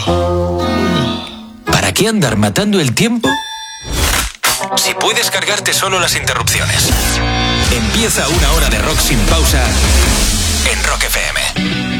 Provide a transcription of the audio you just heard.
¿Para qué andar matando el tiempo si puedes cargarte solo las interrupciones? Empieza una hora de rock sin pausa en Rock FM.